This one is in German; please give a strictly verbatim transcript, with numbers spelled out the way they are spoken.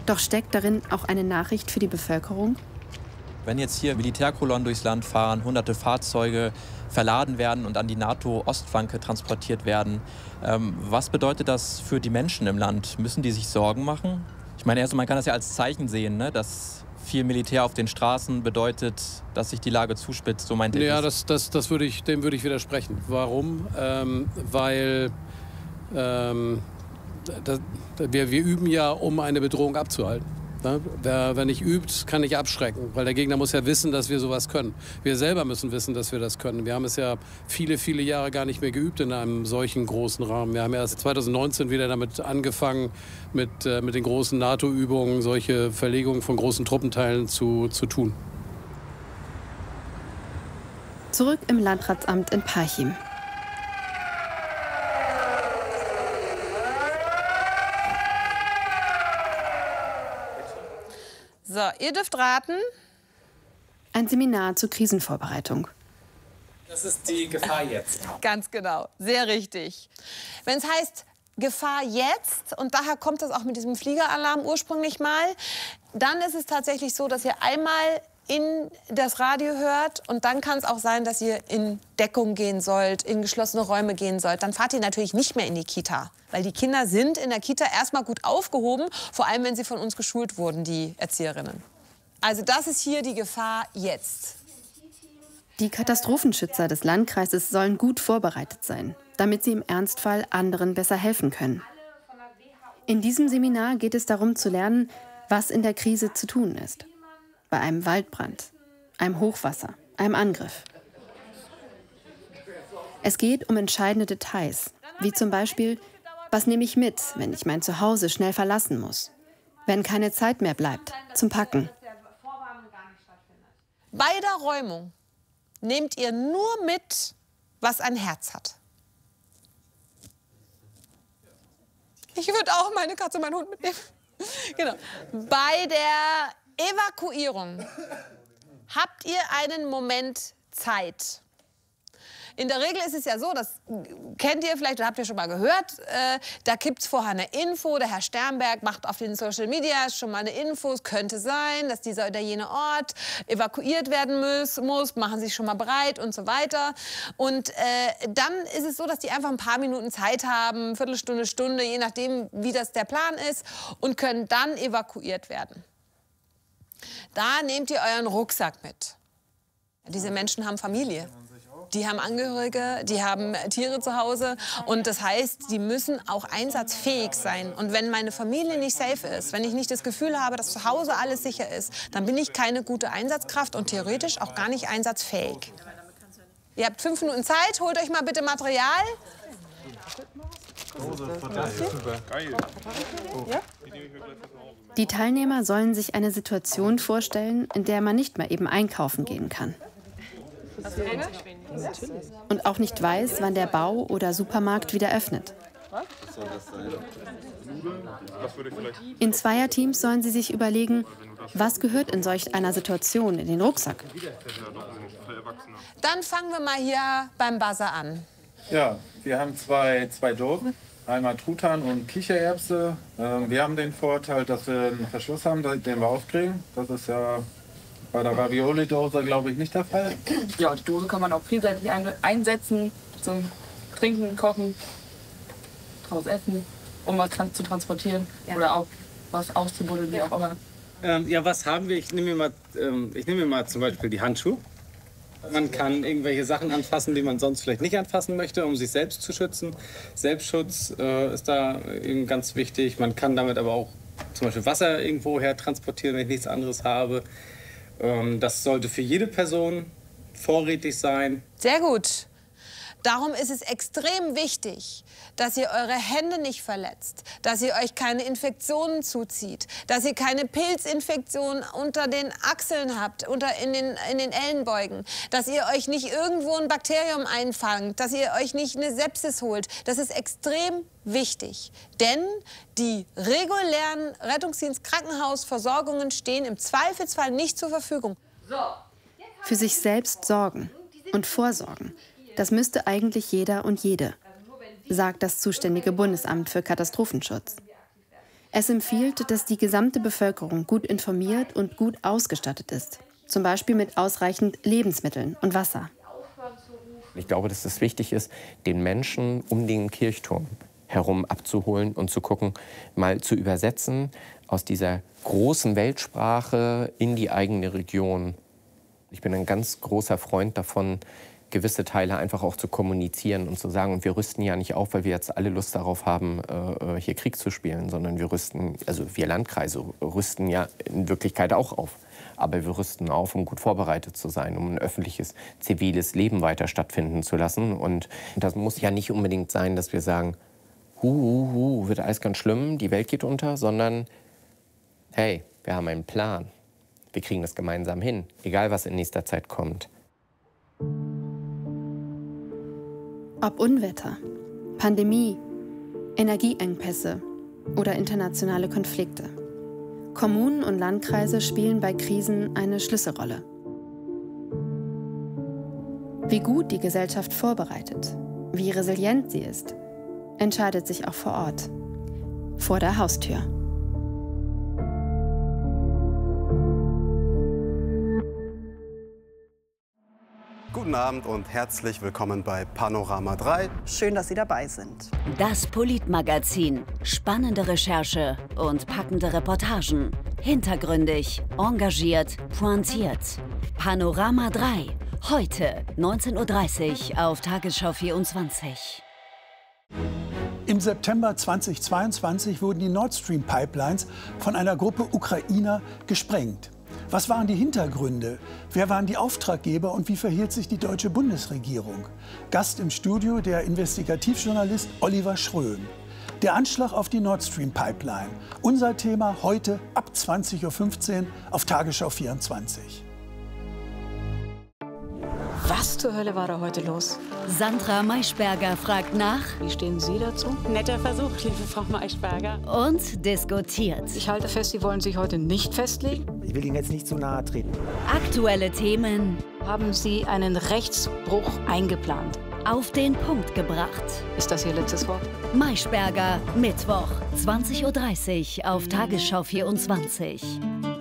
Doch steckt darin auch eine Nachricht für die Bevölkerung? Wenn jetzt hier Militärkolonnen durchs Land fahren, hunderte Fahrzeuge verladen werden und an die NATO-Ostflanke transportiert werden, ähm, was bedeutet das für die Menschen im Land? Müssen die sich Sorgen machen? Ich meine, erst, man kann das ja als Zeichen sehen, ne? Dass viel Militär auf den Straßen bedeutet, dass sich die Lage zuspitzt, so meinte ich. Ja, das, das, das würde ich, dem würde ich widersprechen. Warum? Ähm, weil ähm, das, wir, wir üben ja, um eine Bedrohung abzuhalten. Ne? Wer, wer nicht übt, kann nicht abschrecken, weil der Gegner muss ja wissen, dass wir sowas können. Wir selber müssen wissen, dass wir das können. Wir haben es ja viele, viele Jahre gar nicht mehr geübt in einem solchen großen Rahmen. Wir haben erst zwanzig neunzehn wieder damit angefangen, mit, äh, mit den großen NATO-Übungen solche Verlegungen von großen Truppenteilen zu, zu tun. Zurück im Landratsamt in Parchim. So, ihr dürft raten. Ein Seminar zur Krisenvorbereitung. Das ist die Gefahr jetzt. Ganz genau, sehr richtig. Wenn es heißt Gefahr jetzt, und daher kommt das auch mit diesem Fliegeralarm ursprünglich mal, dann ist es tatsächlich so, dass ihr einmal in das Radio hört und dann kann es auch sein, dass ihr in Deckung gehen sollt, in geschlossene Räume gehen sollt. Dann fahrt ihr natürlich nicht mehr in die Kita, weil die Kinder sind in der Kita erstmal gut aufgehoben, vor allem wenn sie von uns geschult wurden, die Erzieherinnen. Also das ist hier die Gefahr jetzt. Die Katastrophenschützer des Landkreises sollen gut vorbereitet sein, damit sie im Ernstfall anderen besser helfen können. In diesem Seminar geht es darum zu lernen, was in der Krise zu tun ist. Bei einem Waldbrand, einem Hochwasser, einem Angriff. Es geht um entscheidende Details, wie zum Beispiel, was nehme ich mit, wenn ich mein Zuhause schnell verlassen muss, wenn keine Zeit mehr bleibt zum Packen. Bei der Räumung nehmt ihr nur mit, was ein Herz hat. Ich würde auch meine Katze und meinen Hund mitnehmen. Genau. Bei der Evakuierung habt ihr einen Moment Zeit. In der Regel ist es ja so, das kennt ihr vielleicht oder habt ihr schon mal gehört, äh, da gibt es vorher eine Info, der Herr Sternberg macht auf den Social Media schon mal eine Info, es könnte sein, dass dieser oder jene Ort evakuiert werden muss, muss, machen sich schon mal bereit und so weiter. Und äh, dann ist es so, dass die einfach ein paar Minuten Zeit haben, Viertelstunde, Stunde, je nachdem, wie das der Plan ist, und können dann evakuiert werden. Da nehmt ihr euren Rucksack mit. Diese Menschen haben Familie. Die haben Angehörige, die haben Tiere zu Hause und das heißt, die müssen auch einsatzfähig sein. Und wenn meine Familie nicht safe ist, wenn ich nicht das Gefühl habe, dass zu Hause alles sicher ist, dann bin ich keine gute Einsatzkraft und theoretisch auch gar nicht einsatzfähig. Ihr habt fünf Minuten Zeit, holt euch mal bitte Material. Die Teilnehmer sollen sich eine Situation vorstellen, in der man nicht mal eben einkaufen gehen kann. Und auch nicht weiß, wann der Bau oder Supermarkt wieder öffnet. In Zweierteams sollen sie sich überlegen, was gehört in solch einer Situation in den Rucksack. Dann fangen wir mal hier beim Buzzer an. Ja, wir haben zwei, zwei Dosen. Einmal Truthahn und Kichererbse. Ähm, wir haben den Vorteil, dass wir einen Verschluss haben, den wir aufkriegen. Das ist ja bei der Ravioli-Dose, glaube ich, nicht der Fall. Ja, die Dose kann man auch vielseitig einsetzen, zum Trinken, Kochen, draus essen, um was zu transportieren, ja, oder auch was auszubuddeln, wie auch immer. Ähm, ja, was haben wir? Ich nehme mir mal, ähm, ich nehme mir mal zum Beispiel die Handschuhe. Man kann irgendwelche Sachen anfassen, die man sonst vielleicht nicht anfassen möchte, um sich selbst zu schützen. Selbstschutz äh, ist da eben ganz wichtig. Man kann damit aber auch zum Beispiel Wasser irgendwo her transportieren, wenn ich nichts anderes habe. Ähm, das sollte für jede Person vorrätig sein. Sehr gut. Darum ist es extrem wichtig, dass ihr eure Hände nicht verletzt, dass ihr euch keine Infektionen zuzieht, dass ihr keine Pilzinfektionen unter den Achseln habt, unter in den, in den Ellenbeugen, dass ihr euch nicht irgendwo ein Bakterium einfangt, dass ihr euch nicht eine Sepsis holt. Das ist extrem wichtig, denn die regulären Rettungsdienst-Krankenhausversorgungen stehen im Zweifelsfall nicht zur Verfügung. Für sich selbst sorgen und vorsorgen. Das müsste eigentlich jeder und jede, sagt das zuständige Bundesamt für Katastrophenschutz. Es empfiehlt, dass die gesamte Bevölkerung gut informiert und gut ausgestattet ist. Zum Beispiel mit ausreichend Lebensmitteln und Wasser. Ich glaube, dass es wichtig ist, den Menschen um den Kirchturm herum abzuholen und zu gucken, mal zu übersetzen aus dieser großen Weltsprache in die eigene Region. Ich bin ein ganz großer Freund davon, gewisse Teile einfach auch zu kommunizieren und zu sagen, und wir rüsten ja nicht auf, weil wir jetzt alle Lust darauf haben, äh, hier Krieg zu spielen, sondern wir rüsten, also wir Landkreise rüsten ja in Wirklichkeit auch auf. Aber wir rüsten auf, um gut vorbereitet zu sein, um ein öffentliches, ziviles Leben weiter stattfinden zu lassen. Und das muss ja nicht unbedingt sein, dass wir sagen, hu, hu, hu, wird alles ganz schlimm, die Welt geht unter, sondern hey, wir haben einen Plan. Wir kriegen das gemeinsam hin, egal was in nächster Zeit kommt. Ob Unwetter, Pandemie, Energieengpässe oder internationale Konflikte. Kommunen und Landkreise spielen bei Krisen eine Schlüsselrolle. Wie gut die Gesellschaft vorbereitet, wie resilient sie ist, entscheidet sich auch vor Ort, vor der Haustür. Guten Abend und herzlich willkommen bei Panorama drei. Schön, dass Sie dabei sind. Das Politmagazin. Spannende Recherche und packende Reportagen. Hintergründig, engagiert, pointiert. Panorama drei. Heute neunzehn Uhr dreißig auf Tagesschau vierundzwanzig. Im September zweitausendzweiundzwanzig wurden die Nord Stream Pipelines von einer Gruppe Ukrainer gesprengt. Was waren die Hintergründe? Wer waren die Auftraggeber und wie verhielt sich die deutsche Bundesregierung? Gast im Studio der Investigativjournalist Oliver Schröm. Der Anschlag auf die Nord Stream Pipeline. Unser Thema heute ab zwanzig Uhr fünfzehn auf Tagesschau vierundzwanzig. Was zur Hölle war da heute los? Sandra Maischberger fragt nach. Wie stehen Sie dazu? Netter Versuch, liebe Frau Maischberger. Und diskutiert. Ich halte fest, Sie wollen sich heute nicht festlegen. Ich will Ihnen jetzt nicht zu nahe treten. Aktuelle Themen. Haben Sie einen Rechtsbruch eingeplant? Auf den Punkt gebracht. Ist das Ihr letztes Wort? Maischberger, Mittwoch, zwanzig Uhr dreißig auf Tagesschau vierundzwanzig.